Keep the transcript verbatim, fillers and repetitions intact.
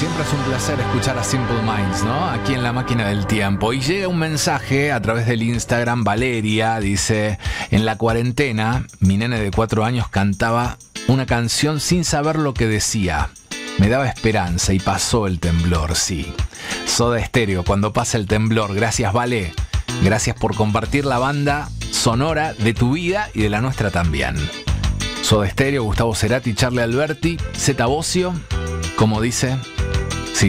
Siempre es un placer escuchar a Simple Minds, ¿no? Aquí en La Máquina del Tiempo. Y llega un mensaje a través del Instagram. Valeria dice: en la cuarentena, mi nene de cuatro años cantaba una canción sin saber lo que decía. Me daba esperanza y pasó el temblor, sí. Soda Stereo, cuando pasa el temblor. Gracias, Vale. Gracias por compartir la banda sonora de tu vida y de la nuestra también. Soda Stereo, Gustavo Cerati, Charlie Alberti, Zeta Bosio, como dice...